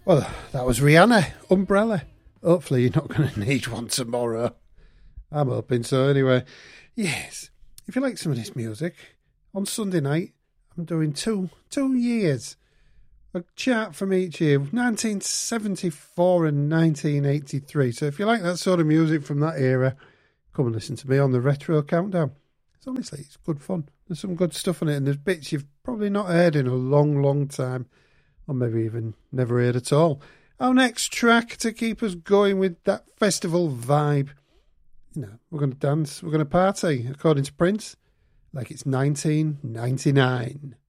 Well, that was Rihanna, Umbrella. Hopefully you're not going to need one tomorrow. I'm hoping so anyway. Yes, if you like some of this music, on Sunday night, I'm doing two years. A chart from each year, 1974 and 1983. So if you like that sort of music from that era, come and listen to me on the Retro Countdown. Honestly, it's good fun. There's some good stuff on it, and there's bits you've probably not heard in a long, long time, or maybe even never heard at all. Our next track to keep us going with that festival vibe. You know, we're going to dance, we're going to party, according to Prince, like it's 1999.